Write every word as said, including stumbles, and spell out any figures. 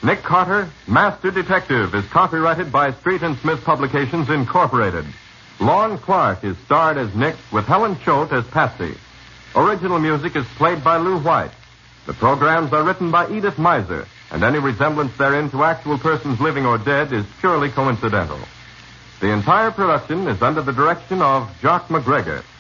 Nick Carter, Master Detective, is copyrighted by Street and Smith Publications, Incorporated. Lon Clark is starred as Nick with Helen Choate as Patsy. Original music is played by Lou White. The programs are written by Edith Miser, and any resemblance therein to actual persons living or dead is purely coincidental. The entire production is under the direction of Jock McGregor.